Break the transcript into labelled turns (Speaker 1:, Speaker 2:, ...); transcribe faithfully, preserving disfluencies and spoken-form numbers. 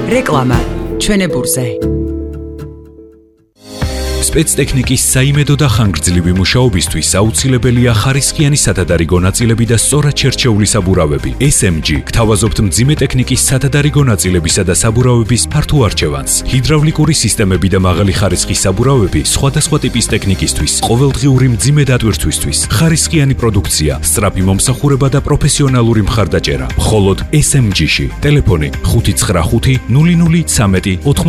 Speaker 1: რეკლამა ჩვენებურზე.
Speaker 2: სპეცტექნიკის საიმედო და ხანგრძლივი მუშაობისთვის აუცილებელია ხარისხიანი სათადარიგო ნაწილები და სწორად შერჩეული საბურავები. ეს ემ ჯი გთავაზობთ მძიმე ტექნიკის სათადარიგო ნაწილებისა და საბურავების ფართო არჩევანს. ჰიდრავლიკური სისტემები და მაღალი ხარისხის საბურავები სხვადასხვა ტიპის ტექნიკისთვის, ყოველდღიური მძიმე დატვირთვისთვის, ხარისხიანი პროდუქცია, სწრაფი მომსახურება და პროფესიონალური მხარდაჭერა. მხოლოდ ეს ემ ჯი-ში. ტელეფონი ხუთი ცხრა ხუთი ნული ნული ცამეტი ოთხმოცდაოთხი.